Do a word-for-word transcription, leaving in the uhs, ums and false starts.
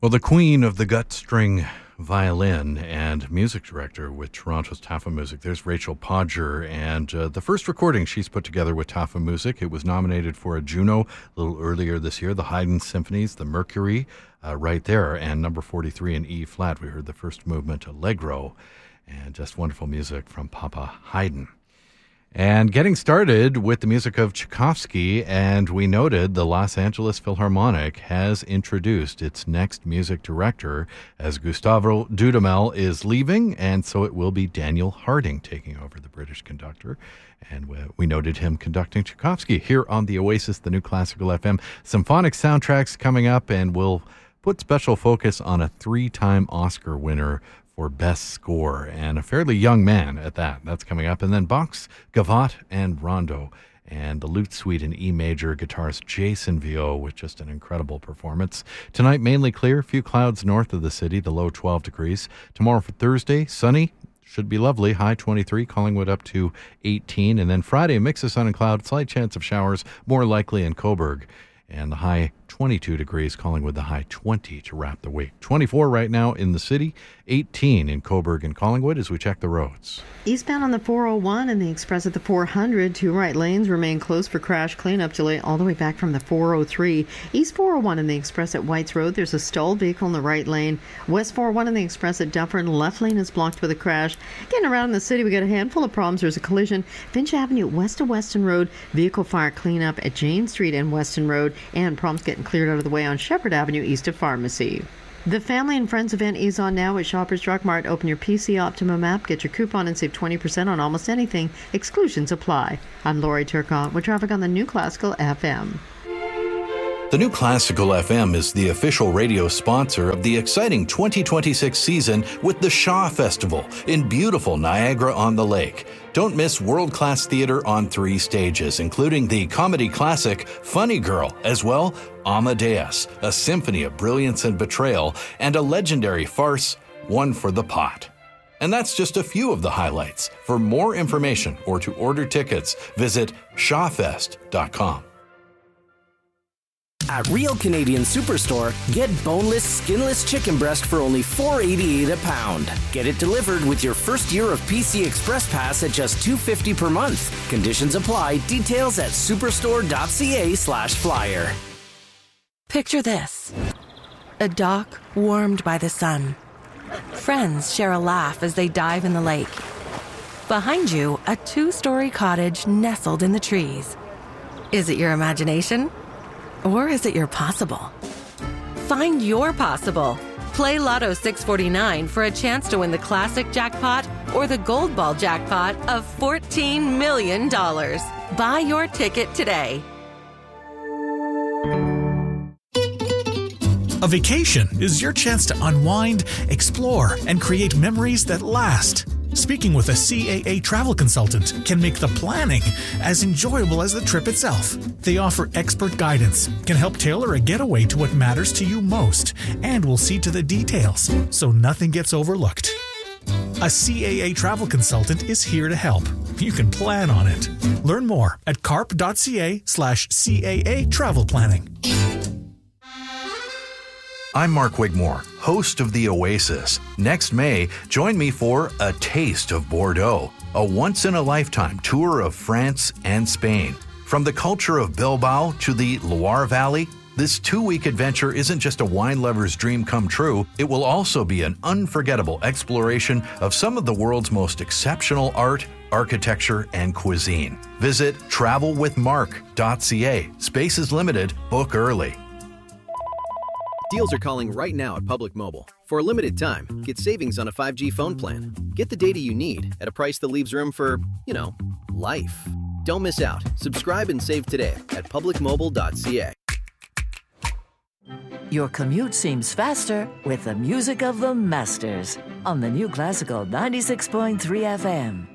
Well, the queen of the gut string violin and music director with Toronto's Tafa Music, there's Rachel Podger, and uh, the first recording she's put together with Tafa Music, it was nominated for a Juno a little earlier this year, the Haydn Symphonies, the Mercury, uh, right there, and number forty-three in E flat. We heard the first movement, Allegro, and just wonderful music from Papa Haydn. And getting started with the music of Tchaikovsky, and we noted the Los Angeles Philharmonic has introduced its next music director as Gustavo Dudamel is leaving, and so it will be Daniel Harding taking over, the British conductor. And we, we noted him conducting Tchaikovsky here on the Oasis, the new Classical F M. Symphonic soundtracks coming up, and we'll put special focus on a three-time Oscar winner for Best Score, and a fairly young man at that. That's coming up. And then Bach's Gavotte and Rondo, and the Lute Suite in E major, guitarist Jason Viau with just an incredible performance. Tonight, mainly clear, few clouds north of the city, the low twelve degrees. Tomorrow for Thursday, sunny, should be lovely, high twenty-three, Collingwood up to eighteen. And then Friday, a mix of sun and cloud, slight chance of showers, more likely in Cobourg. And the high twenty-two degrees, Collingwood the high twenty to wrap the week. twenty-four right now in the city, eighteen in Cobourg and Collingwood as we check the roads. Eastbound on the four oh one and the express at the four hundred, two right lanes remain closed for crash cleanup delay all the way back from the four oh three. East four oh one in the express at Whites Road, there's a stalled vehicle in the right lane. West four oh one in the express at Dufferin, left lane is blocked with a crash. Getting around in the city, we got a handful of problems. There's a collision. Finch Avenue west of Weston Road, vehicle fire cleanup at Jane Street and Weston Road, and problems getting cleared out of the way on Shepherd Avenue east of Pharmacy. The Family and Friends event is on now at Shoppers Drug Mart. Open your P C Optimum app, get your coupon, and save twenty percent on almost anything. Exclusions apply. I'm Lori Turcotte with traffic on the New Classical F M. The New Classical F M is the official radio sponsor of the exciting twenty twenty-six season with the Shaw Festival in beautiful Niagara-on-the-Lake. Don't miss world-class theater on three stages, including the comedy classic Funny Girl, as well Amadeus, a symphony of brilliance and betrayal, and a legendary farce, One for the Pot. And that's just a few of the highlights. For more information or to order tickets, visit shawfest dot com. At Real Canadian Superstore, get boneless, skinless chicken breast for only four eighty-eight a pound. Get it delivered with your first year of P C Express Pass at just two fifty per month. Conditions apply. Details at superstore.ca slash flyer. Picture this. A dock warmed by the sun. Friends share a laugh as they dive in the lake. Behind you, a two-story cottage nestled in the trees. Is it your imagination? Or is it your possible? Find your possible. Play Lotto six forty-nine for a chance to win the classic jackpot or the gold ball jackpot of fourteen million dollars. Buy your ticket today. A vacation is your chance to unwind, explore, and create memories that last. Speaking with a C A A travel consultant can make the planning as enjoyable as the trip itself. They offer expert guidance, can help tailor a getaway to what matters to you most, and will see to the details so nothing gets overlooked. A C A A travel consultant is here to help. You can plan on it. Learn more at carp.ca slash CAA travel planning. I'm Mark Wigmore, host of The Oasis. Next May, join me for A Taste of Bordeaux, a once-in-a-lifetime tour of France and Spain. From the culture of Bilbao to the Loire Valley, this two-week adventure isn't just a wine lover's dream come true, it will also be an unforgettable exploration of some of the world's most exceptional art, architecture, and cuisine. Visit travel with mark dot c a. Space is limited. Book early. Deals are calling right now at Public Mobile. For a limited time, get savings on a five G phone plan. Get the data you need at a price that leaves room for, you know, life. Don't miss out. Subscribe and save today at public mobile dot c a. Your commute seems faster with the music of the Masters on the New Classical ninety-six point three F M.